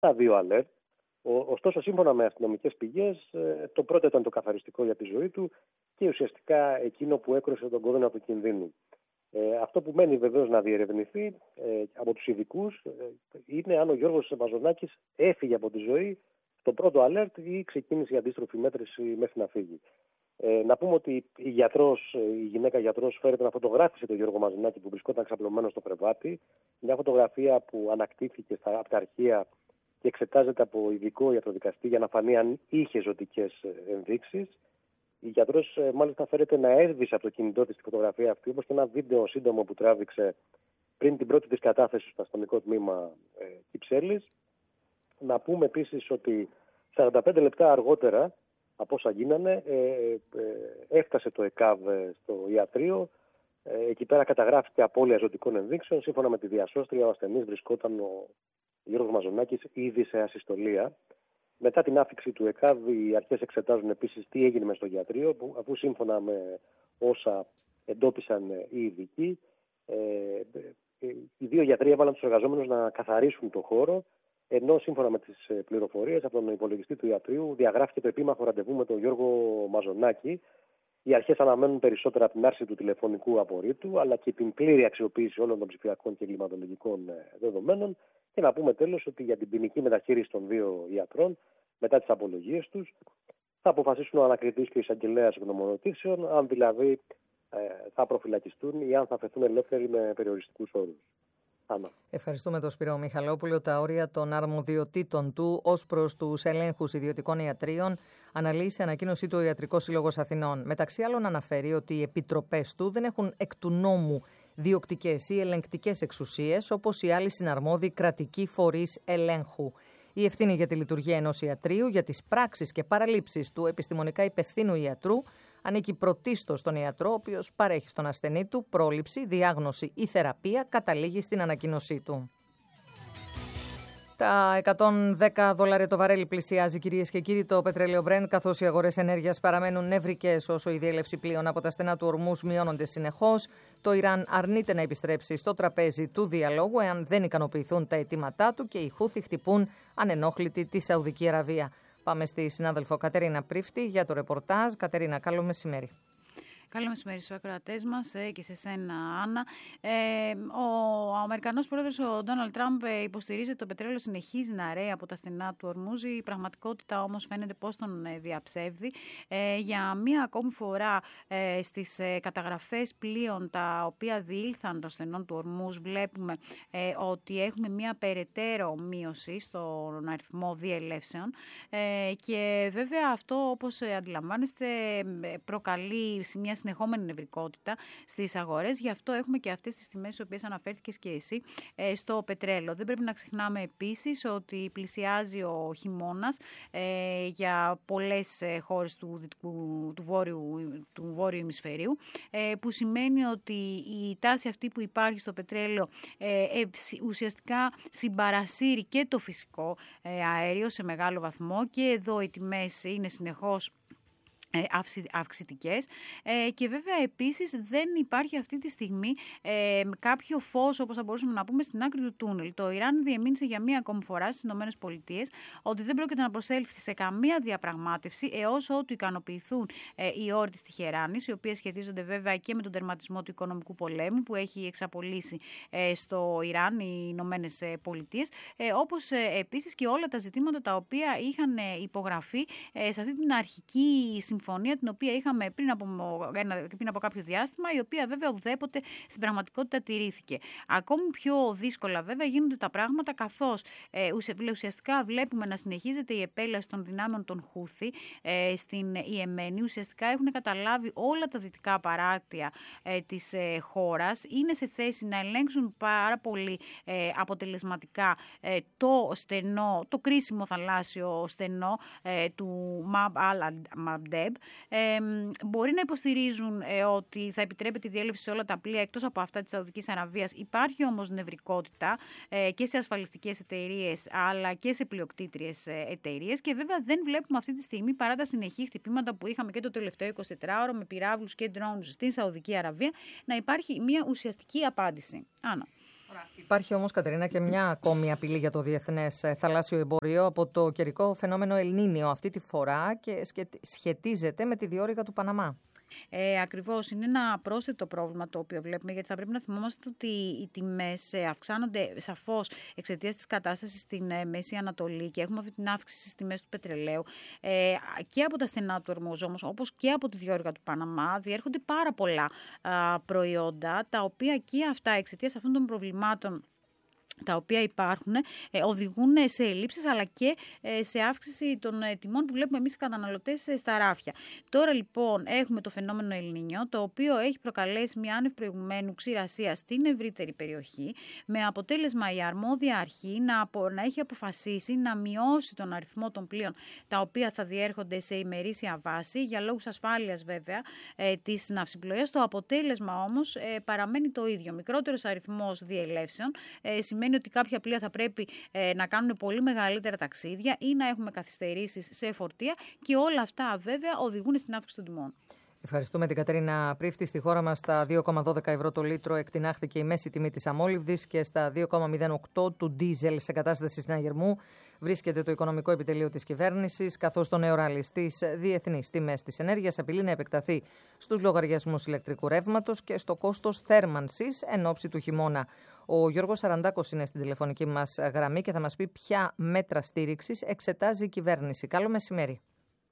τα δύο αλέρτ. Ωστόσο, σύμφωνα με αστυνομικές πηγές, το πρώτο ήταν το καθαριστικό για τη ζωή του και ουσιαστικά εκείνο που έκρουσε τον κόδωνα του κινδύνου. Αυτό που μένει βεβαίως να διερευνηθεί από τους ειδικούς είναι αν ο Γιώργος Μαζονάκης έφυγε από τη ζωή στο πρώτο αλέρτ ή ξεκίνησε η αντίστροφη μέτρηση μέχρι να φύγει. Να πούμε ότι η γυναίκα γιατρός φέρεται να φωτογράφησε τον Γιώργο Μαζονάκη που βρισκόταν ξαπλωμένο στο κρεβάτι. Μια φωτογραφία που ανακτήθηκε από τα αρχεία και εξετάζεται από ειδικό ιατροδικαστή για να φανεί αν είχε ζωτικές ενδείξεις. Η γιατρός μάλιστα φέρεται να έσβησε από το κινητό της τη φωτογραφία αυτή, όπως και ένα βίντεο σύντομο που τράβηξε πριν την πρώτη της κατάθεση στο αστυνομικό τμήμα Κυψέλης. Να πούμε επίσης ότι 45 λεπτά αργότερα από όσα γίνανε έφτασε το ΕΚΑΒ στο ιατρείο. Εκεί πέρα καταγράφηκε απώλεια ζωτικών ενδείξεων. Σύμφωνα με τη διασώστρια, ο ασθενής βρισκόταν ο Γιώργος Μαζονάκης ήδη σε ασυστολία. Μετά την άφηξη του ΕΚΑΒ, οι αρχές εξετάζουν επίσης τι έγινε μες στο ιατρείο, αφού σύμφωνα με όσα εντόπισαν οι ειδικοί, οι δύο γιατροί έβαλαν τους εργαζόμενους να καθαρίσουν το χώρο, ενώ σύμφωνα με τις πληροφορίες από τον υπολογιστή του ιατρείου διαγράφηκε το επίμαχο ραντεβού με τον Γιώργο Μαζονάκη. Οι αρχές αναμένουν περισσότερα από την άρση του τηλεφωνικού απορρίτου, αλλά και την πλήρη αξιοποίηση όλων των ψηφιακών και εγκληματολογικών δεδομένων. Και να πούμε τέλος ότι για την ποινική μεταχείριση των δύο ιατρών, μετά τις απολογίες τους, θα αποφασίσουν ο ανακριτής και ο εισαγγελέας γνωμοδοτήσεων, αν δηλαδή θα προφυλακιστούν ή αν θα φεθούν ελεύθεροι με περιοριστικούς όρους. Ευχαριστούμε τον Σπύρο Μιχαλόπουλο. Τα όρια των αρμοδιοτήτων του ως προς τους ελέγχους ιδιωτικών ιατρίων αναλύει σε ανακοίνωσή του ο Ιατρικός Σύλλογος Αθηνών. Μεταξύ άλλων, αναφέρει ότι οι επιτροπές του δεν έχουν εκ του νόμου διοκτικές ή ελεγκτικές εξουσίες, όπως οι άλλοι συναρμόδιοι κρατικοί φορείς ελέγχου. Η ευθύνη για τη λειτουργία ενός ιατρείου, για τις πράξεις και παραλήψεις του επιστημονικά υπευθύνου ιατρού, ανήκει πρωτίστως στον ιατρό, ο οποίος παρέχει στον ασθενή του πρόληψη, διάγνωση ή θεραπεία, καταλήγει στην ανακοίνωσή του. Τα $110 το βαρέλι πλησιάζει, κυρίες και κύριοι, το πετρέλαιο Brent, καθώς οι αγορές ενέργειας παραμένουν νευρικές όσο η διέλευση πλοίων από τα στενά του Ορμούς μειώνονται συνεχώς. Το Ιράν αρνείται να επιστρέψει στο τραπέζι του διαλόγου εάν δεν ικανοποιηθούν τα αιτήματά του και οι Χούθι χτυπούν ανενόχλητη τη Σαουδική Αραβία. Πάμε στη συνάδελφο Κατερίνα Πρίφτη για το ρεπορτάζ. Κατερίνα, καλό μεσημέρι. Καλό μεσημέρι στους ακροατές μας και σε σένα, Άννα. Ο Αμερικανός πρόεδρος, ο Ντόναλντ Τραμπ, υποστηρίζει ότι το πετρέλαιο συνεχίζει να ρέει από τα στενά του Ορμούζ. Η πραγματικότητα όμως φαίνεται πως τον διαψεύδει. Για μία ακόμη φορά στις καταγραφές πλοίων τα οποία διήλθαν των στενών του Ορμούζ βλέπουμε ότι έχουμε μία περαιτέρω μείωση στον αριθμό διελεύσεων και βέβαια αυτό, όπως αντιλαμβάνεστε, προκαλεί μια συνεχόμενη νευρικότητα στις αγορές. Γι' αυτό έχουμε και αυτές τις τιμές στις οποίες αναφέρθηκες και εσύ στο πετρέλαιο. Δεν πρέπει να ξεχνάμε επίσης ότι πλησιάζει ο χειμώνας για πολλές χώρες του βόρειου ημισφαιρίου, που σημαίνει ότι η τάση αυτή που υπάρχει στο πετρέλαιο ουσιαστικά συμπαρασύρει και το φυσικό αέριο σε μεγάλο βαθμό, και εδώ οι τιμές είναι συνεχώς αυξητικές και βέβαια επίσης δεν υπάρχει αυτή τη στιγμή κάποιο φως, όπως θα μπορούσαμε να πούμε, στην άκρη του τούνελ. Το Ιράν διεμήνυσε για μία ακόμη φορά στις ΗΠΑ ότι δεν πρόκειται να προσέλθει σε καμία διαπραγμάτευση έως ότου ικανοποιηθούν οι όροι της Τεχεράνης, οι οποίες σχετίζονται βέβαια και με τον τερματισμό του οικονομικού πολέμου που έχει εξαπολύσει στο Ιράν οι ΗΠΑ, όπως επίσης και όλα τα ζητήματα τα οποία είχαν υπογραφεί σε αυτή την αρχική συμφωνία την οποία είχαμε πριν από κάποιο διάστημα, η οποία βέβαια ουδέποτε στην πραγματικότητα τηρήθηκε. Ακόμη πιο δύσκολα βέβαια γίνονται τα πράγματα, καθώς ουσιαστικά βλέπουμε να συνεχίζεται η επέλαση των δυνάμεων των Χούθι στην Ιεμένη. Ουσιαστικά έχουν καταλάβει όλα τα δυτικά παράκτια της χώρας, είναι σε θέση να ελέγξουν πάρα πολύ αποτελεσματικά το κρίσιμο θαλάσσιο στενό του Μαμπ Αλ-Μαντέμπ. Μπορεί να υποστηρίζουν ότι θα επιτρέπεται η διέλευση σε όλα τα πλοία εκτός από αυτά της Σαουδικής Αραβίας. Υπάρχει όμως νευρικότητα και σε ασφαλιστικές εταιρείες αλλά και σε πλειοκτήτριες εταιρείες, και βέβαια δεν βλέπουμε αυτή τη στιγμή, παρά τα συνεχή χτυπήματα που είχαμε και το τελευταίο 24ωρο με πυράβλους και drones στην Σαουδική Αραβία, να υπάρχει μια ουσιαστική απάντηση. Άννα. Υπάρχει όμως, Κατερίνα, και μια ακόμη απειλή για το διεθνές θαλάσσιο εμπόριο από το καιρικό φαινόμενο Ελνίνιο αυτή τη φορά και σχετίζεται με τη διόρυγα του Παναμά. Ακριβώς, είναι ένα πρόσθετο πρόβλημα το οποίο βλέπουμε, γιατί θα πρέπει να θυμόμαστε ότι οι τιμές αυξάνονται σαφώς εξαιτίας της κατάστασης στην Μέση Ανατολή και έχουμε αυτή την αύξηση στις τιμές του πετρελαίου και από τα στενά του Ορμούζ, όμως, όπως και από τη διόρυγα του Παναμά, διέρχονται πάρα πολλά προϊόντα, τα οποία και αυτά εξαιτίας αυτών των προβλημάτων τα οποία υπάρχουν, οδηγούν σε ελλείψεις αλλά και σε αύξηση των τιμών που βλέπουμε εμείς οι καταναλωτές στα ράφια. Τώρα λοιπόν έχουμε το φαινόμενο Ελνίνιο, το οποίο έχει προκαλέσει μια άνευ προηγουμένου ξηρασία στην ευρύτερη περιοχή, με αποτέλεσμα η αρμόδια αρχή να έχει αποφασίσει να μειώσει τον αριθμό των πλοίων τα οποία θα διέρχονται σε ημερήσια βάση, για λόγους ασφάλειας βέβαια της ναυσιπλοείας. Το αποτέλεσμα όμως παραμένει το ίδιο. Μικρότερος αριθμός διελεύσεων σημαίνει ότι κάποια πλοία θα πρέπει να κάνουν πολύ μεγαλύτερα ταξίδια ή να έχουμε καθυστερήσεις σε φορτία και όλα αυτά βέβαια οδηγούν στην αύξηση των τιμών. Ευχαριστούμε την Κατερίνα Πρίφτη. Στη χώρα μας στα 2,12 ευρώ το λίτρο εκτινάχθηκε η μέση τιμή της αμόλυβδης και στα 2,08 του ντίζελ σε κατάσταση συναγερμού βρίσκεται το οικονομικό επιτελείο της κυβέρνησης, καθώς το νέο ράλι στις διεθνείς τιμές της ενέργειας απειλεί να επεκταθεί στους λογαριασμούς ηλεκτρικού ρεύματος και στο κόστος θέρμανσης εν ώψη του χειμώνα. Ο Γιώργος Σαραντάκος είναι στην τηλεφωνική μας γραμμή και θα μας πει ποια μέτρα στήριξης εξετάζει η κυβέρνηση. Καλό μεσημέρι.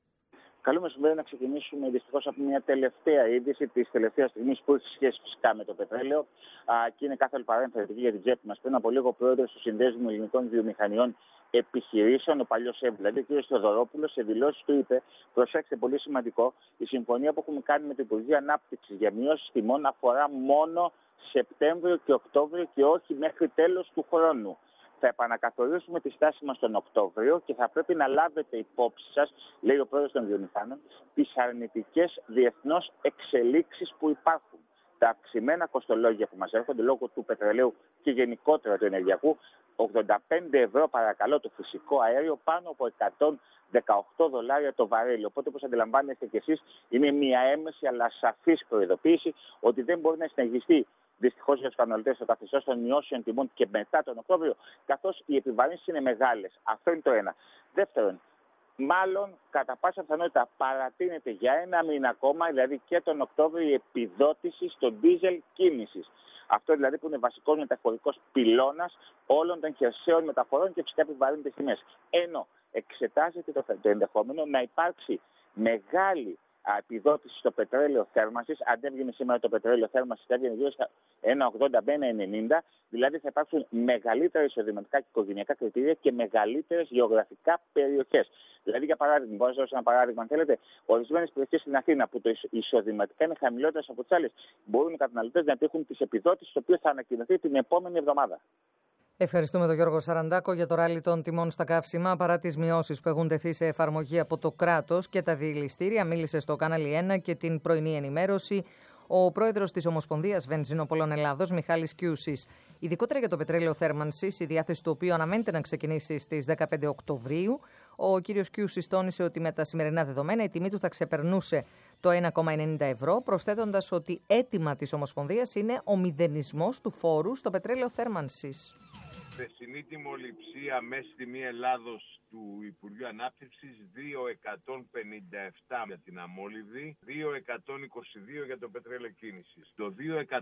Καλό μεσημέρι, να ξεκινήσουμε δυστυχώς από μια τελευταία είδηση της τελευταίας στιγμής που έχει σχέση φυσικά με το πετρέλαιο και είναι καθόλου παρέμφερη για την τσέπη μας. Πριν από λίγο, ο πρόεδρος του Συνδέσμου Ελληνικών Βιομηχανιών Επιχειρήσεων, ο παλιός ΕΒ, δηλαδή ο κ. Θεοδωρόπουλος, σε δηλώσεις του είπε: προσέξτε, πολύ σημαντικό, η συμφωνία που έχουμε κάνει με το Υπουργείο Ανάπτυξης για μειώσεις τιμών αφορά μόνο Σεπτέμβριο και Οκτώβριο και όχι μέχρι τέλος του χρόνου. Θα επανακαθορίσουμε τη στάση μας τον Οκτώβριο και θα πρέπει να λάβετε υπόψη σας, λέει ο πρόεδρος των βιομηχάνων, τις αρνητικές διεθνώς εξελίξεις που υπάρχουν. Τα αυξημένα κοστολόγια που μας έρχονται λόγω του πετρελαίου και γενικότερα του ενεργειακού, 85 ευρώ παρακαλώ το φυσικό αέριο, πάνω από 118 δολάρια το βαρέλι. Οπότε, όπως αντιλαμβάνεστε κι εσείς, είναι μια έμεση αλλά σαφής προειδοποίηση ότι δεν μπορεί να συνεχιστεί δυστυχώς για τους καταναλωτές το καθεστώς των μειώσεων τιμών και μετά τον Οκτώβριο, καθώς οι επιβαρύνσεις είναι μεγάλες. Αυτό είναι το ένα. Δεύτερον, μάλλον κατά πάσα πιθανότητα παρατείνεται για ένα μήνα ακόμα, δηλαδή και τον Οκτώβριο, η επιδότηση στο ντίζελ κίνησης. Αυτό δηλαδή που είναι βασικός μεταφορικός πυλώνας όλων των χερσαίων μεταφορών και φυσικά επιβαρύνει τις τιμές. Ενώ εξετάζεται το ενδεχόμενο να υπάρξει μεγάλη επιδότηση στο πετρέλαιο θέρμανσης. Αν έβγαινε σήμερα το πετρέλαιο θέρμανσης, θα έβγαινε γύρω στα 1,80 με 1,90. Δηλαδή θα υπάρξουν μεγαλύτερα εισοδηματικά και οικογενειακά κριτήρια και μεγαλύτερες γεωγραφικά περιοχές. Δηλαδή, για παράδειγμα, μπορώ να σας δώσω ένα παράδειγμα, αν θέλετε, ορισμένες περιοχές στην Αθήνα που το εισοδηματικά είναι χαμηλότερες από τις άλλες, μπορούν οι καταναλωτές να πετύχουν τις επιδότησεις, το οποίο θα ανακοινωθεί την επόμενη εβδομάδα. Ευχαριστούμε τον Γιώργο Σαραντάκο για το ράλι των τιμών στα καύσιμα. Παρά τις μειώσεις που έχουν τεθεί σε εφαρμογή από το κράτος και τα διελιστήρια, μίλησε στο Κανάλι 1 και την πρωινή ενημέρωση ο πρόεδρος της Ομοσπονδίας Βενζινοπολών Ελλάδος, Μιχάλης Κιούσης. Ειδικότερα για το πετρέλαιο θέρμανσης, η διάθεση του οποίου αναμένεται να ξεκινήσει στις 15 Οκτωβρίου, ο κύριος Κιούσης τόνισε ότι με τα σημερινά δεδομένα η τιμή του θα ξεπερνούσε το 1,90 ευρώ, προσθέτοντας ότι αίτημα της Ομοσπονδίας είναι ο μηδενισμός του φόρου στο πετρέλαιο θέρμανσης. Χθεσινή τιμοληψία μέση τιμή Ελλάδος του Υπουργείου Ανάπτυξης 2,157 για την αμόλυβδη, 2,122 για το πετρέλαιο κίνησης. Το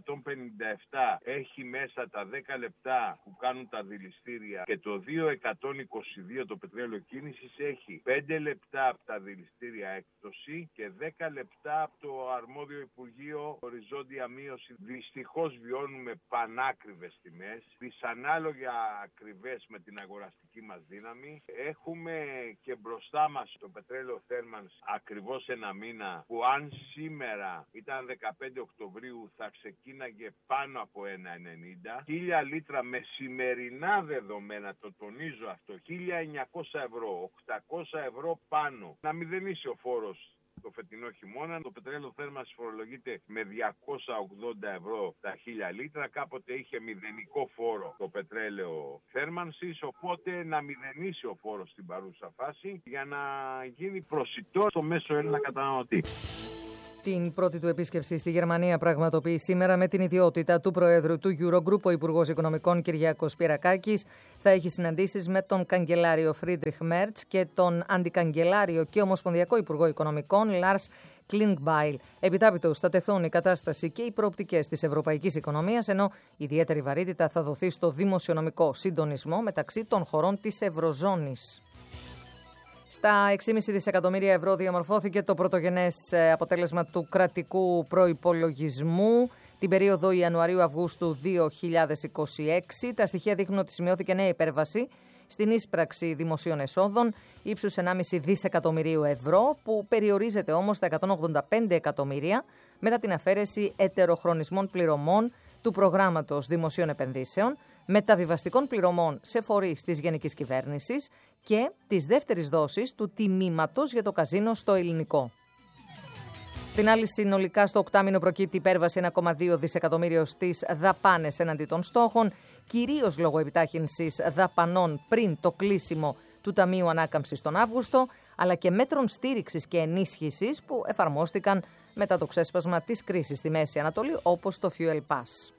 2,157 έχει μέσα τα 10 λεπτά που κάνουν τα δηληστήρια και το 2,122 το πετρέλαιο κίνησης έχει 5 λεπτά από τα δηληστήρια έκπτωση και 10 λεπτά από το αρμόδιο Υπουργείο οριζόντια μείωση. Δυστυχώς βιώνουμε πανάκριβες τιμές, δυσανάλογα ακριβές με την αγοραστική μας δύναμη. Έχουμε και μπροστά μας το πετρέλαιο θέρμανσης ακριβώς ένα μήνα που αν σήμερα ήταν 15 Οκτωβρίου θα ξεκίναγε πάνω από 1,90. 1.000 λίτρα με σημερινά δεδομένα, το τονίζω αυτό, 1.900 ευρώ, 800 ευρώ πάνω. Να μηδενίσει ο φόρος το φετινό χειμώνα. Το πετρέλαιο θέρμανσης φορολογείται με 280 ευρώ τα 1.000 λίτρα. Κάποτε είχε μηδενικό φόρο το πετρέλαιο θέρμανσης, οπότε να μηδενίσει ο φόρος στην παρούσα φάση για να γίνει προσιτό στο μέσο Έλληνα καταναλωτή. Την πρώτη του επίσκεψη στη Γερμανία πραγματοποιεί σήμερα με την ιδιότητα του Προέδρου του Eurogroup. Ο Υπουργός Οικονομικών Κυριάκος Πυρακάκης θα έχει συναντήσεις με τον Καγκελάριο Φρίντριχ Μέρτς και τον Αντικαγκελάριο και Ομοσπονδιακό Υπουργό Οικονομικών Λάρς Κλίνγκμπάιλ. Επιτάπητος θα τεθούν η κατάσταση και οι προοπτικές της ευρωπαϊκής οικονομίας, ενώ ιδιαίτερη βαρύτητα θα δοθεί στο δημοσιονομικό συντονισμό μεταξύ των χωρών της Ευρωζώνης. Στα 6,5 δισεκατομμύρια ευρώ διαμορφώθηκε το πρωτογενές αποτέλεσμα του κρατικού προϋπολογισμού την περίοδο Ιανουαρίου-Αυγούστου 2026. Τα στοιχεία δείχνουν ότι σημειώθηκε νέα υπέρβαση στην ίσπραξη δημοσίων εσόδων ύψους 1,5 δισεκατομμυρίου ευρώ, που περιορίζεται όμως στα 185 εκατομμύρια μετά την αφαίρεση ετεροχρονισμών πληρωμών του προγράμματος δημοσίων επενδύσεων, μεταβιβαστικών πληρωμών σε φορείς της Γενικής Κυβέρνησης και της δεύτερης δόσης του τιμήματος για το καζίνο στο ελληνικό. Την άλλη, συνολικά στο οκτάμηνο προκύπτει υπέρβαση 1,2 δισεκατομμύριο στις δαπάνες έναντι των στόχων, κυρίως λόγω επιτάχυνσης δαπανών πριν το κλείσιμο του Ταμείου Ανάκαμψης τον Αύγουστο, αλλά και μέτρων στήριξης και ενίσχυσης που εφαρμόστηκαν μετά το ξέσπασμα της κρίσης στη Μέση Ανατολή, όπως το Fuel Pass.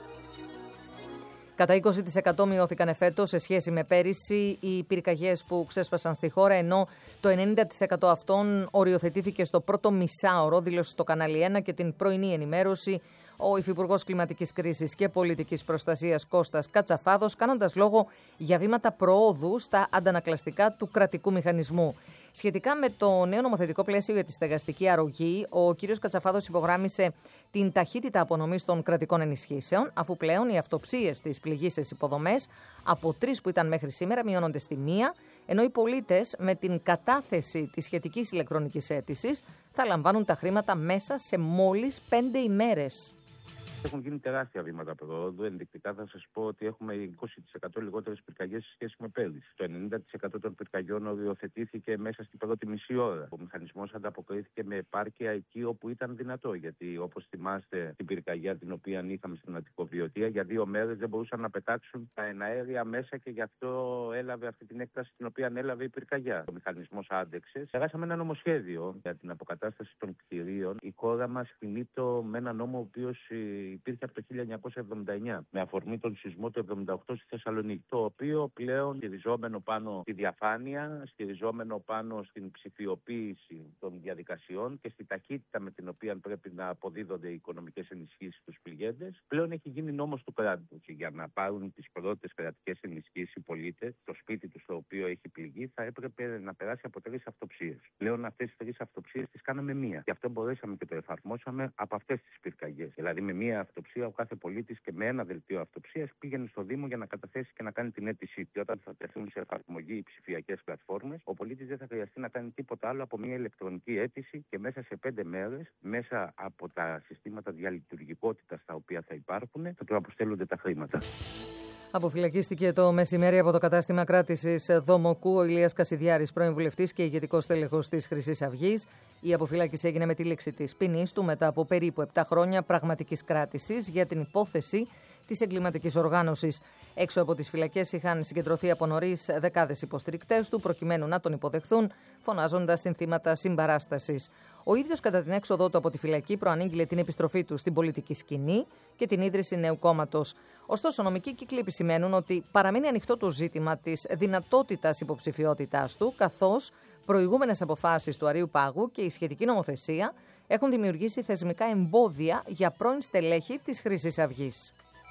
Κατά 20% μειώθηκαν εφέτος σε σχέση με πέρυσι οι πυρκαγιές που ξέσπασαν στη χώρα, ενώ το 90% αυτών οριοθετήθηκε στο πρώτο μισάωρο, δήλωσε στο Κανάλι 1 και την πρωινή ενημέρωση ο Υφυπουργός Κλιματικής Κρίσης και Πολιτικής Προστασίας Κώστας Κατσαφάδος, κάνοντας λόγο για βήματα προόδου στα αντανακλαστικά του κρατικού μηχανισμού. Σχετικά με το νέο νομοθετικό πλαίσιο για τη στεγαστική αρρωγή, ο κ. Κατσαφάδος υπογράμμισε την ταχύτητα απονομής των κρατικών ενισχύσεων, αφού πλέον οι αυτοψίες στις πληγείσες υποδομές από 3 που ήταν μέχρι σήμερα μειώνονται στη 1, ενώ οι πολίτες με την κατάθεση της σχετικής ηλεκτρονικής αίτησης θα λαμβάνουν τα χρήματα μέσα σε μόλις 5 ημέρες. Έχουν γίνει τεράστια βήματα προόδου. Ενδεικτικά θα σας πω ότι έχουμε 20% λιγότερες πυρκαγιές σε σχέση με πέρυσι. Το 90% των πυρκαγιών οριοθετήθηκε μέσα στην πρώτη μισή ώρα. Ο μηχανισμός ανταποκρίθηκε με επάρκεια εκεί όπου ήταν δυνατό. Γιατί, όπως θυμάστε, την πυρκαγιά την οποία είχαμε στην Αττικοβιωτία, για 2 μέρες δεν μπορούσαν να πετάξουν τα εναέρια μέσα και γι' αυτό έλαβε αυτή την έκταση την οποία έλαβε η πυρκαγιά. Ο μηχανισμός άντεξε. Περάσαμε ένα νομοσχέδιο για την αποκατάσταση των κτηρίων. Η χώρα μας κινείται με ένα νόμο ο οποίος υπήρχε από το 1979, με αφορμή τον σεισμό του 1978 στη Θεσσαλονίκη, το οποίο πλέον στηριζόμενο πάνω στη διαφάνεια, στηριζόμενο πάνω στην ψηφιοποίηση των διαδικασιών και στη ταχύτητα με την οποία πρέπει να αποδίδονται οι οικονομικές ενισχύσεις στους πληγέντες, πλέον έχει γίνει νόμος του κράτους. Και για να πάρουν τις πρώτες κρατικές ενισχύσεις οι πολίτες, το σπίτι τους το οποίο έχει πληγεί, θα έπρεπε να περάσει από 3 αυτοψίες. Πλέον αυτές τις 3 αυτοψίες τις κάναμε 1. Και αυτό μπορέσαμε και το εφαρμόσαμε από αυτές τις πυρκαγιές. Δηλαδή με 1 αυτοψία, ο κάθε πολίτης και με ένα δελτίο αυτοψίας πήγαινε στο Δήμο για να καταθέσει και να κάνει την αίτησή του. Και όταν θα τεθούν σε εφαρμογή οι ψηφιακές πλατφόρμες, ο πολίτης δεν θα χρειαστεί να κάνει τίποτα άλλο από μια ηλεκτρονική αίτηση και μέσα σε 5 μέρες, μέσα από τα συστήματα διαλειτουργικότητας τα οποία θα υπάρχουν, θα του αποστέλλονται τα χρήματα. Αποφυλακίστηκε το μεσημέρι από το κατάστημα κράτησης Δομοκού ο Ηλίας Κασιδιάρης, πρώην βουλευτής και ηγετικός τέλεχος της Χρυσής Αυγής. Η αποφυλάκηση έγινε με τη λήξη της ποινής του μετά από περίπου 7 χρόνια πραγματικής κράτησης για την υπόθεση της εγκληματικής οργάνωσης. Έξω από τις φυλακές είχαν συγκεντρωθεί από νωρίς δεκάδες υποστηρικτές του, προκειμένου να τον υποδεχθούν, φωνάζοντας συνθήματα συμπαράστασης. Ο ίδιος, κατά την έξοδό του από τη φυλακή, προανήγγειλε την επιστροφή του στην πολιτική σκηνή και την ίδρυση νέου κόμματος. Ωστόσο, νομικοί κύκλοι επισημαίνουν ότι παραμένει ανοιχτό το ζήτημα της δυνατότητας υποψηφιότητάς του, καθώς προηγούμενες αποφάσεις του Αρείου Πάγου και η σχετική νομοθεσία έχουν δημιουργήσει θεσμικά εμπόδια για πρώην στελέχη της Χρυσής Αυγής.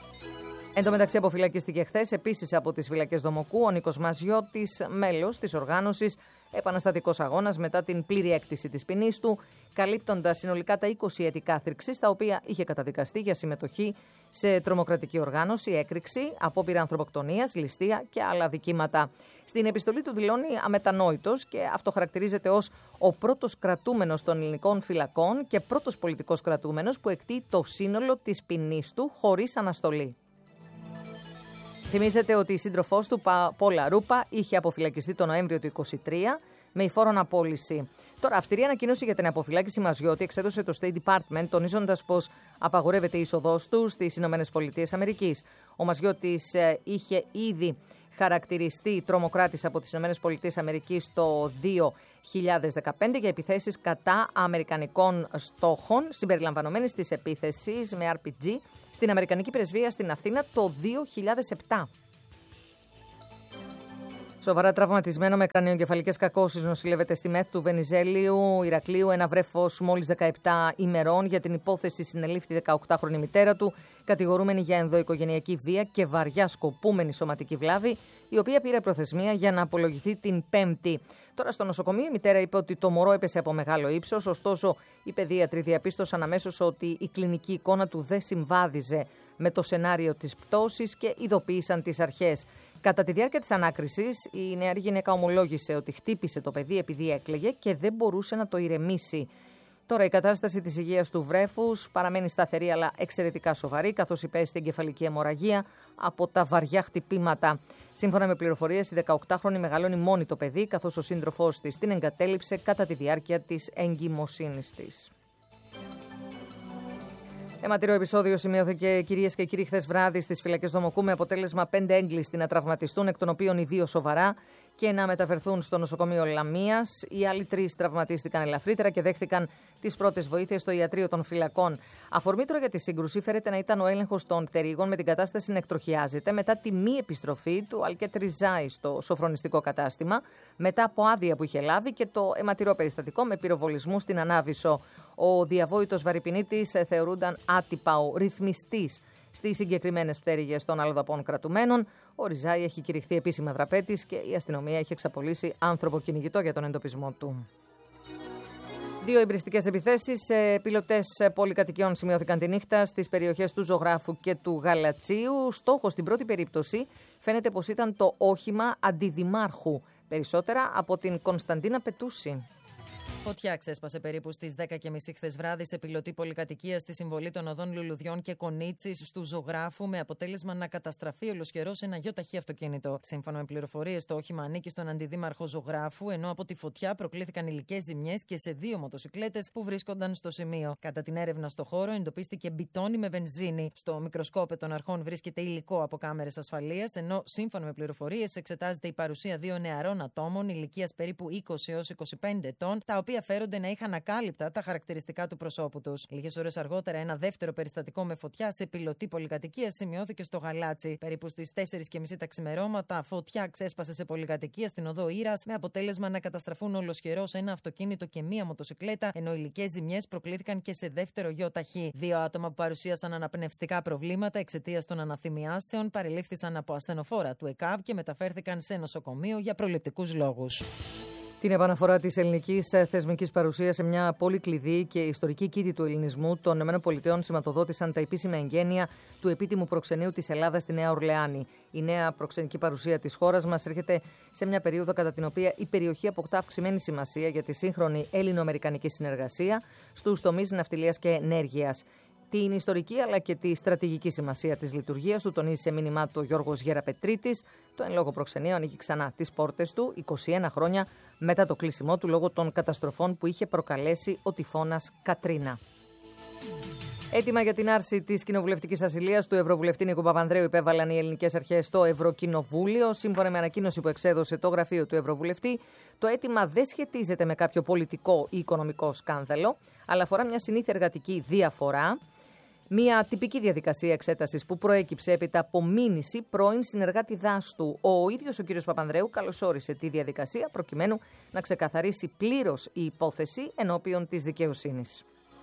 Εν τω μεταξύ, αποφυλακίστηκε χθες επίσης από τις φυλακές Δομοκού ο Νίκος Μαζιώτης, μέλος της οργάνωσης Επαναστατικός Αγώνας, μετά την πλήρη έκτηση της ποινής του, καλύπτοντας συνολικά τα 20 έτη κάθριξης, τα οποία είχε καταδικαστεί για συμμετοχή σε τρομοκρατική οργάνωση, έκρηξη, απόπειρα ανθρωποκτονίας, ληστεία και άλλα δικήματα. Στην επιστολή του δηλώνει αμετανόητος και αυτοχαρακτηρίζεται ως ο πρώτος κρατούμενος των ελληνικών φυλακών και πρώτος πολιτικός κρατούμενος που εκτεί το σύνολο της ποινής του χωρίς αναστολή. Θυμίζεται ότι η σύντροφός του, Πόλα Ρούπα, είχε αποφυλακιστεί το Νοέμβριο του 2023 με υφόρον απόλυση. Τώρα, αυστηρή ανακοίνωση για την αποφυλάκηση Μαζιώτη εξέδωσε το State Department, τονίζοντας πως απαγορεύεται η είσοδός του στις ΗΠΑ. Ο Μαζιώτης είχε ήδη χαρακτηριστεί τρομοκράτης από τις ΗΠΑ το 2015 για επιθέσεις κατά αμερικανικών στόχων, συμπεριλαμβανομένης της επίθεσης με RPG στην Αμερικανική Πρεσβεία στην Αθήνα το 2007. Σοβαρά τραυματισμένο με κρανιογκεφαλικές κακώσεις νοσηλεύεται στη ΜΕΘ του Βενιζέλιου Ηρακλείου ένα βρέφος μόλις 17 ημερών. Για την υπόθεση συνελήφθη 18χρονη μητέρα του, κατηγορούμενη για ενδοοικογενειακή βία και βαριά σκοπούμενη σωματική βλάβη, η οποία πήρε προθεσμία για να απολογηθεί την Πέμπτη. Τώρα στο νοσοκομείο η μητέρα είπε ότι το μωρό έπεσε από μεγάλο ύψος, ωστόσο οι παιδίατροι διαπίστωσαν αμέσως ότι η κλινική εικόνα του δεν συμβάδιζε με το σενάριο της πτώσης και ειδοποίησαν τις αρχές. Κατά τη διάρκεια της ανάκρισης, η νεαρή γυναίκα ομολόγησε ότι χτύπησε το παιδί επειδή έκλαιγε και δεν μπορούσε να το ηρεμήσει. Τώρα η κατάσταση της υγείας του βρέφους παραμένει σταθερή αλλά εξαιρετικά σοβαρή, καθώς υπέστη εγκεφαλική αιμορραγία από τα βαριά χτυπήματα. Σύμφωνα με πληροφορίες, η 18χρονη μεγαλώνει μόνη το παιδί, καθώς ο σύντροφός της την εγκατέλειψε κατά τη διάρκεια της εγκυμοσύνης της. Αιματηρό επεισόδιο σημειώθηκε, κυρίες και κύριοι, χθες βράδυ στις φυλακές Δομοκού, με αποτέλεσμα 5 έγκλειστοι να τραυματιστούν, εκ των οποίων οι 2 σοβαρά, και να μεταφερθούν στο νοσοκομείο Λαμίας. Οι άλλοι 3 τραυματίστηκαν ελαφρύτερα και δέχθηκαν τις πρώτες βοήθειες στο ιατρείο των φυλακών. Αφορμή τώρα για τη σύγκρουση φέρεται να ήταν ο έλεγχος των πτερίγων, με την κατάσταση να εκτροχιάζεται μετά τη μη επιστροφή του Αλκέτ Ριζάη στο σοφρονιστικό κατάστημα, μετά από άδεια που είχε λάβει, και το αιματηρό περιστατικό με πυροβολισμού στην Ανάβησο. Ο διαβόητος βαρυπινίτης θεωρούνταν άτυπα ο ρυθμιστής στις συγκεκριμένες πτέρυγες των αλλοδαπών κρατουμένων. Ο Ριζάη έχει κηρυχθεί επίσημα δραπέτης και η αστυνομία έχει εξαπολύσει άνθρωπο κυνηγητό για τον εντοπισμό του. 2 εμπριστικές επιθέσεις σε πιλωτές πολυκατοικιών σημειώθηκαν τη νύχτα στις περιοχές του Ζωγράφου και του Γαλατσίου. Στόχος στην πρώτη περίπτωση φαίνεται πως ήταν το όχημα αντιδημάρχου. Περισσότερα από την Κωνσταντίνα Πετούση. Φωτιά ξέσπασε περίπου στις 10:30 χθες βράδυ σε πιλωτή πολυκατοικία στη συμβολή των οδών Λουλουδιών και Κονίτσης του Ζωγράφου, με αποτέλεσμα να καταστραφεί ολοσχερός ένα γιοταχή αυτοκίνητο. Σύμφωνα με πληροφορίες, το όχημα ανήκει στον αντιδήμαρχο Ζωγράφου, ενώ από τη φωτιά προκλήθηκαν υλικές ζημιές και σε 2 μοτοσικλέτες που βρίσκονταν στο σημείο. Κατά την έρευνα στο χώρο, εντοπίστηκε μπιτόνι με βενζίνη. Στο μικροσκόπιο των αρχών βρίσκεται υλικό από κάμερες ασφαλείας, ενώ σύμφωνα με πληροφορίες εξετάζεται η παρουσία 2 νεαρών ατόμων ηλικίας περίπου 20 έως 25 ετών, τα οποία φέρονται να είχαν ακάλυπτα τα χαρακτηριστικά του προσώπου τους. Λίγες ώρες αργότερα, ένα δεύτερο περιστατικό με φωτιά σε πιλωτή πολυκατοικία σημειώθηκε στο Γαλάτσι. Περίπου στις 4:30 τα ξημερώματα, φωτιά ξέσπασε σε πολυκατοικία στην οδό Ήρας, με αποτέλεσμα να καταστραφούν ολοσχερός ένα αυτοκίνητο και 1 μοτοσικλέτα, ενώ υλικές ζημιές προκλήθηκαν και σε δεύτερο γιοταχή. 2 άτομα που παρουσίασαν αναπνευστικά προβλήματα εξαιτίας των αναθυμιάσεων παρελήφθησαν από ασθενοφόρα του ΕΚΑΒ και μεταφέρθηκαν σε νοσοκομείο για προληπτικούς λόγους. Την επαναφορά της ελληνικής θεσμικής παρουσίας σε μια πόλη κλειδί και ιστορική κήτη του ελληνισμού των ΗΠΑ σηματοδότησαν τα επίσημα εγγένεια του επίτιμου προξενείου της Ελλάδας στη Νέα Ορλεάνη. Η νέα προξενική παρουσία της χώρας μας έρχεται σε μια περίοδο κατά την οποία η περιοχή αποκτά αυξημένη σημασία για τη σύγχρονη ελληνο-αμερικανική συνεργασία στους τομείς ναυτιλίας και ενέργειας. Την ιστορική αλλά και τη στρατηγική σημασία της λειτουργίας του τονίζει σε μήνυμά του ο Γιώργος Γεραπετρίτης. Το εν λόγω προξενείο ανοίγει ξανά τις πόρτες του 21 χρόνια μετά το κλείσιμό του λόγω των καταστροφών που είχε προκαλέσει ο τυφώνας Κατρίνα. Έτοιμα για την άρση της κοινοβουλευτικής ασυλίας του Ευρωβουλευτή Νίκου Παπανδρέου υπέβαλαν οι ελληνικές αρχές στο Ευρωκοινοβούλιο. Σύμφωνα με ανακοίνωση που εξέδωσε το γραφείο του Ευρωβουλευτή, το αίτημα δεν σχετίζεται με κάποιο πολιτικό ή οικονομικό σκάνδαλο, αλλά αφορά μια συνήθεια εργατική διαφορά. Μια τυπική διαδικασία εξέτασης που προέκυψε έπειτα από μήνυση πρώην συνεργάτη δάστου. Ο ίδιος ο κ. Παπανδρέου καλωσόρισε τη διαδικασία προκειμένου να ξεκαθαρίσει πλήρως η υπόθεση ενώπιον της δικαιοσύνης.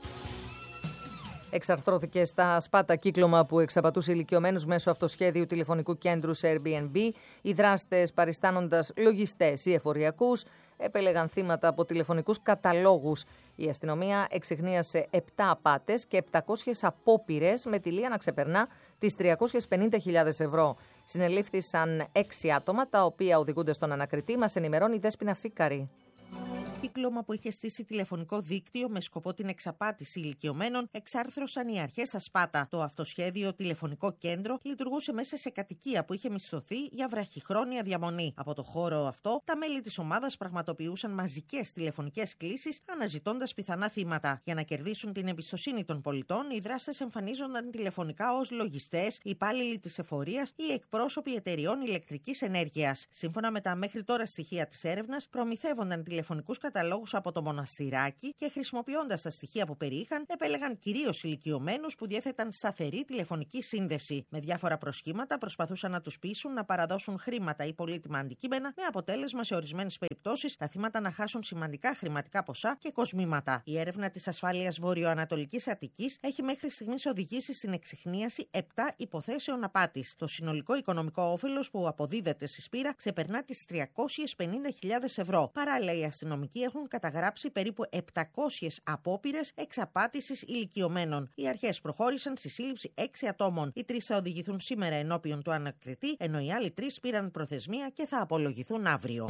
Εξαρθρώθηκε στα Σπάτα κύκλωμα που εξαπατούσε ηλικιωμένους μέσω αυτοσχέδιου τηλεφωνικού κέντρου σε Airbnb. Οι δράστες, παριστάνοντας λογιστές ή εφοριακούς, επέλεγαν θύματα από τηλεφωνικούς καταλόγους. Η αστυνομία εξιχνίασε 7 απάτες και 700 απόπειρες με τηλεία να ξεπερνά τις 350.000 ευρώ. Συνελήφθησαν 6 άτομα, τα οποία οδηγούνται στον ανακριτή, μας ενημερώνει η Δέσποινα Φίκαρη. Κύκλωμα που είχε στήσει τηλεφωνικό δίκτυο με σκοπό την εξαπάτηση ηλικιωμένων, εξάρθρωσαν οι αρχές Ασπάτα. Το αυτοσχέδιο τηλεφωνικό κέντρο λειτουργούσε μέσα σε κατοικία που είχε μισθωθεί για βραχυχρόνια διαμονή. Από το χώρο αυτό, τα μέλη της ομάδας πραγματοποιούσαν μαζικές τηλεφωνικές κλήσεις, αναζητώντας πιθανά θύματα. Για να κερδίσουν την εμπιστοσύνη των πολιτών, οι δράστες εμφανίζονταν τηλεφωνικά ως λογιστές, υπάλληλοι της εφορίας ή εκπρόσωποι εταιριών ηλεκτρικής ενέργειας. Σύμφωνα με τα μέχρι τώρα στοιχεία της έρευνας, προμηθεύονταν τηλεφωνικούς καταλόγους από το Μοναστηράκι και χρησιμοποιώντας τα στοιχεία που περιείχαν, επέλεγαν κυρίως ηλικιωμένους που διέθεταν σταθερή τηλεφωνική σύνδεση. Με διάφορα προσχήματα προσπαθούσαν να τους πείσουν να παραδώσουν χρήματα ή πολύτιμα αντικείμενα, με αποτέλεσμα σε ορισμένες περιπτώσεις τα θύματα να χάσουν σημαντικά χρηματικά ποσά και κοσμήματα. Η έρευνα της ασφάλειας Βορειοανατολικής Αττικής έχει μέχρι στιγμής οδηγήσει στην εξιχνίαση 7 υποθέσεων απάτης. Το συνολικό οικονομικό όφελος που αποδίδεται στη Σπύρα ξεπερνά τις 350.000 ευρώ. Παράλληλα, οι αστυνομικοί έχουν καταγράψει περίπου 700 απόπειρες εξαπάτησης ηλικιωμένων. Οι αρχές προχώρησαν στη σύλληψη 6 ατόμων. Οι 3 θα οδηγηθούν σήμερα ενώπιον του ανακριτή, ενώ οι άλλοι 3 πήραν προθεσμία και θα απολογηθούν αύριο.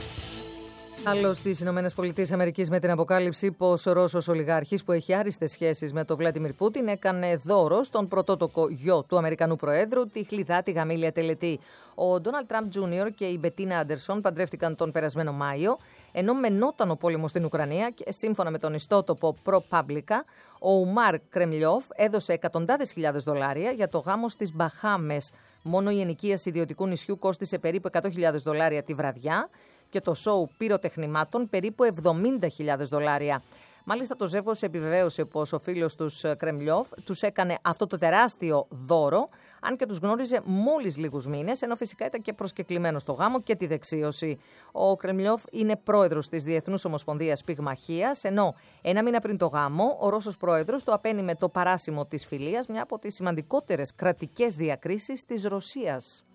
Άλλο στις ΗΠΑ με την αποκάλυψη πως ο Ρώσος ολιγάρχης που έχει άριστες σχέσεις με τον Βλάντιμιρ Πούτιν έκανε δώρο στον πρωτότοκο γιο του Αμερικανού Προέδρου τη χλιδάτη γαμήλια τελετή. Ο Ντόναλντ Τραμπ Τζούνιορ και η Μπετίνα Άντερσον παντρεύτηκαν τον περασμένο Μάιο, ενώ μενόταν ο πόλεμος στην Ουκρανία και σύμφωνα με τον ιστότοπο ProPublica, ο Ουμάρ Κρεμλιόφ έδωσε εκατοντάδες χιλιάδες δολάρια για το γάμο στις Μπαχάμες. Μόνο η ενοικίαση ιδιωτικού νησιού κόστισε περίπου $100,000 τη βραδιά και το σοου πυροτεχνημάτων περίπου $70,000. Μάλιστα το ζεύγος επιβεβαίωσε πως ο φίλος τους Κρεμλιόφ τους έκανε αυτό το τεράστιο δώρο, αν και τους γνώριζε μόλις λίγους μήνες, ενώ φυσικά ήταν και προσκεκλημένος στο γάμο και τη δεξίωση. Ο Κρεμλιόφ είναι πρόεδρος της Διεθνούς Ομοσπονδίας Πυγμαχίας, ενώ ένα μήνα πριν το γάμο, ο Ρώσος πρόεδρος το απαίνει με το παράσημο της φιλίας, μια από τις σημαντικότερες κρατικές διακρίσεις της Ρωσίας.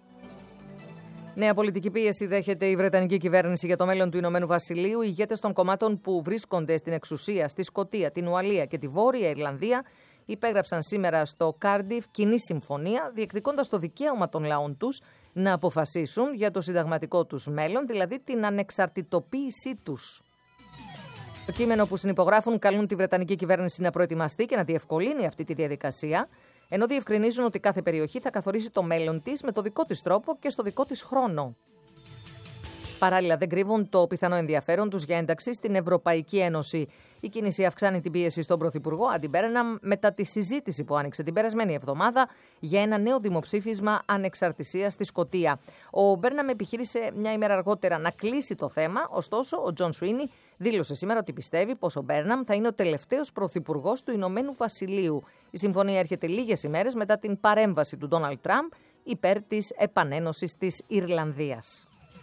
Νέα πολιτική πίεση δέχεται η Βρετανική κυβέρνηση για το μέλλον του Ηνωμένου Βασιλείου. Οι ηγέτες των κομμάτων που βρίσκονται στην εξουσία, στη Σκωτία, την Ουαλία και τη Βόρεια Ιρλανδία υπέγραψαν σήμερα στο Κάρντιφ κοινή συμφωνία, διεκδικώντας το δικαίωμα των λαών τους να αποφασίσουν για το συνταγματικό τους μέλλον, δηλαδή την ανεξαρτητοποίησή τους. Το κείμενο που συνυπογράφουν καλούν τη Βρετανική κυβέρνηση να προετοιμαστεί και να διευκολύνει αυτή τη διαδικασία, ενώ διευκρινίζουν ότι κάθε περιοχή θα καθορίσει το μέλλον της με το δικό της τρόπο και στο δικό της χρόνο. Παράλληλα, δεν κρύβουν το πιθανό ενδιαφέρον τους για ένταξη στην Ευρωπαϊκή Ένωση. Η κίνηση αυξάνει την πίεση στον Πρωθυπουργό Άντι Μπέρναμ μετά τη συζήτηση που άνοιξε την περασμένη εβδομάδα για ένα νέο δημοψήφισμα ανεξαρτησίας στη Σκωτία. Ο Μπέρναμ επιχείρησε μια ημέρα αργότερα να κλείσει το θέμα, ωστόσο ο Τζον Σουίνι δήλωσε σήμερα ότι πιστεύει πως ο Μπέρναμ θα είναι ο τελευταίος πρωθυπουργός του Ηνωμένου Βασιλείου. Η συμφωνία έρχεται λίγες ημέρες μετά την παρέμβαση του Ντόναλντ Τραμπ υπέρ της επανένωσης της Ιρλανδίας.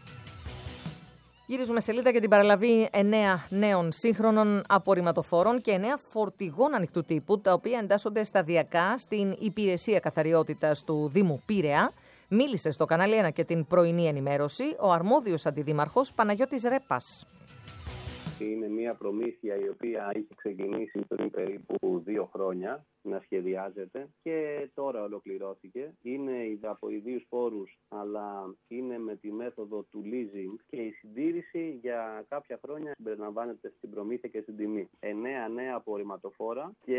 Γυρίζουμε σελίδα για την παραλαβή 9 νέων σύγχρονων απορριμματοφόρων και 9 φορτηγών ανοιχτού τύπου, τα οποία εντάσσονται σταδιακά στην υπηρεσία καθαριότητας του Δήμου Πειραιά. Μίλησε στο κανάλι 1 και την πρωινή ενημέρωση ο αρμόδιος αντιδήμαρχος Παναγιώτης Ρέπας. Είναι μια προμήθεια η οποία είχε ξεκινήσει πριν περίπου 2 χρόνια να σχεδιάζεται και τώρα ολοκληρώθηκε. Είναι από ιδίους πόρους, αλλά είναι με τη μέθοδο του leasing και η συντήρηση για κάποια χρόνια συμπεριλαμβάνεται στην προμήθεια και στην τιμή. 9 νέα απορριμματοφόρα και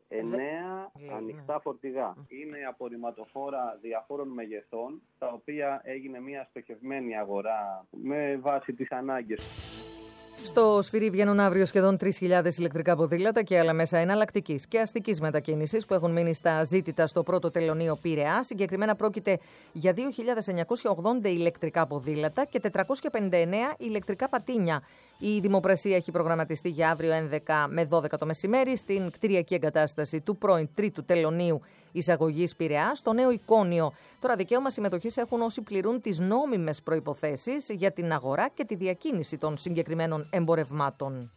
9 ανοιχτά φορτηγά. Είναι απορριμματοφόρα διαφόρων μεγεθών, τα οποία έγινε μια στοχευμένη αγορά με βάση τις ανάγκες. Στο Σφυρί βγαίνουν αύριο σχεδόν 3.000 ηλεκτρικά ποδήλατα και άλλα μέσα εναλλακτικής και αστικής μετακίνησης που έχουν μείνει στα ζήτητα στο πρώτο τελωνείο Πειραιά. Συγκεκριμένα πρόκειται για 2.980 ηλεκτρικά ποδήλατα και 459 ηλεκτρικά πατίνια. Η δημοπρασία έχει προγραμματιστεί για αύριο 11 με 12 το μεσημέρι στην κτηριακή εγκατάσταση του πρώην τρίτου τελωνείου εισαγωγής Πειραιά, στο νέο εικόνιο. Τώρα δικαίωμα συμμετοχής έχουν όσοι πληρούν τις νόμιμες προϋποθέσεις για την αγορά και τη διακίνηση των συγκεκριμένων εμπορευμάτων.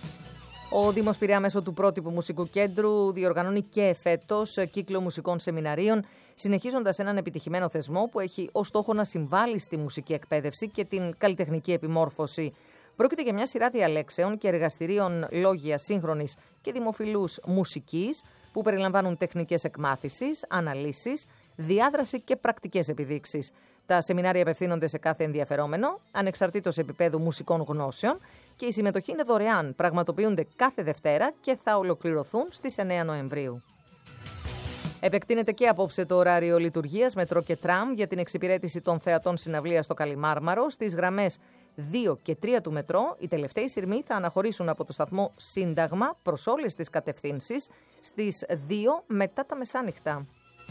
Ο Δήμος Πειραιά μέσω του πρότυπου μουσικού κέντρου διοργανώνει και φέτος κύκλο μουσικών σεμιναρίων, συνεχίζοντας έναν επιτυχημένο θεσμό που έχει ως στόχο να συμβάλλει στη μουσική εκπαίδευση και την καλλιτεχνική επιμόρφωση. Πρόκειται για μια σειρά διαλέξεων και εργαστηρίων λόγια σύγχρονης και δημοφιλούς μουσικής που περιλαμβάνουν τεχνικές εκμάθησης, αναλύσεις, διάδραση και πρακτικές επιδείξεις. Τα σεμινάρια απευθύνονται σε κάθε ενδιαφερόμενο, ανεξαρτήτως επίπεδου μουσικών γνώσεων, και η συμμετοχή είναι δωρεάν. Πραγματοποιούνται κάθε Δευτέρα και θα ολοκληρωθούν στις 9 Νοεμβρίου. Επεκτείνεται και απόψε το ωράριο λειτουργίας μετρό και τραμ για την εξυπηρέτηση των θεατών συναυλίας στο Καλιμάρμαρο. Στις γραμμές 2 και 3 του μετρό, οι τελευταίοι σειρμοί θα αναχωρήσουν από το σταθμό Σύνταγμα προς όλες τις κατευθύνσεις στις 2 μετά τα μεσάνυχτα.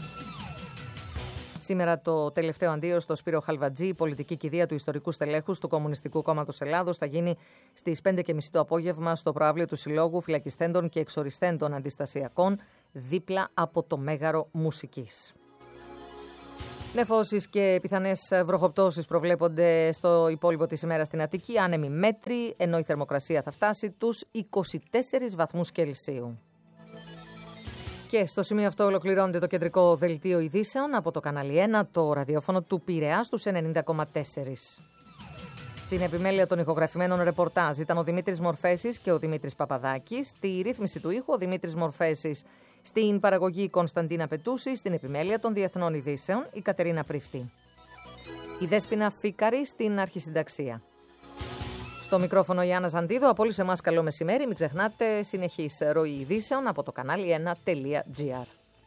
Σήμερα το τελευταίο αντίο στο Σπύρο Χαλβατζή, η πολιτική κηδεία του ιστορικού στελέχους του Κομμουνιστικού Κόμματος Ελλάδος θα γίνει στις 5:30 το απόγευμα στο προαύλιο του Συλλόγου Φυλακιστέντων και Εξοριστέντων Αντιστασιακών, δίπλα από το Μέγαρο Μουσικής. Νεφώσεις και πιθανές βροχοπτώσεις προβλέπονται στο υπόλοιπο της ημέρας στην Αττική, άνεμοι μέτρη, ενώ η θερμοκρασία θα φτάσει τους 24 βαθμούς Κελσίου. Και στο σημείο αυτό ολοκληρώνεται το κεντρικό δελτίο ειδήσεων από το κανάλι 1, το ραδιόφωνο του Πειραιά στους 90,4. Την επιμέλεια των ηχογραφημένων ρεπορτάζ ήταν ο Δημήτρης Μορφέσης και ο Δημήτρης Παπαδάκης. Στη ρύθμιση του ήχου ο Δημήτρης Μορφέσης. Στην παραγωγή η Κωνσταντίνα Πετούση. Στην επιμέλεια των διεθνών ειδήσεων η Κατερίνα Πρίφτη. Η Δέσποινα Φίκαρη στην αρχισυνταξία. Στο μικρόφωνο Ιάννα Ζαντίδο. Από όλους εμάς καλό μεσημέρι. Μην ξεχνάτε συνεχής ροή ειδήσεων από το κανάλι 1.gr.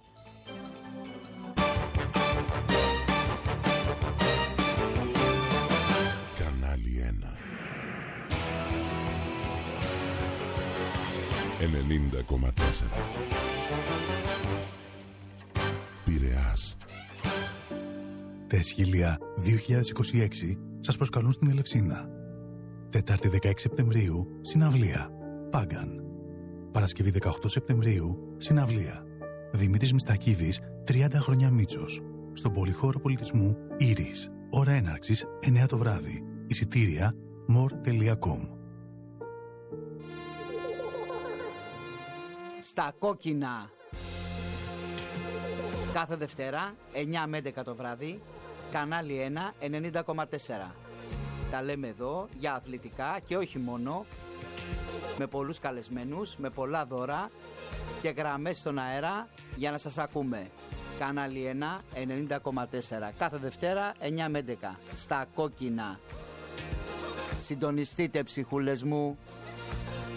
Κανάλι 1 90,4 Πειραιάς. Τα Αισχύλια 2026 σας προσκαλούν στην Ελευσίνα. Τετάρτη 16 Σεπτεμβρίου, συναυλία. Πάγκαν. Παρασκευή 18 Σεπτεμβρίου, συναυλία. Δημήτρης Μιστακίδης, 30 χρόνια Μίτσος. Στον Πολυχώρο Πολιτισμού Ήρης. Ώρα έναρξης 9 το βράδυ. Εισιτήρια more.com. Στα κόκκινα. Κάθε Δευτέρα, 9 με 11 το βράδυ, κανάλι 1, 90,4. Τα λέμε εδώ για αθλητικά και όχι μόνο, με πολλούς καλεσμένους, με πολλά δώρα και γραμμές στον αέρα για να σας ακούμε. Κανάλι 1, 90,4. Κάθε Δευτέρα, 9 με 11. Στα κόκκινα. Συντονιστείτε, ψυχούλες μου.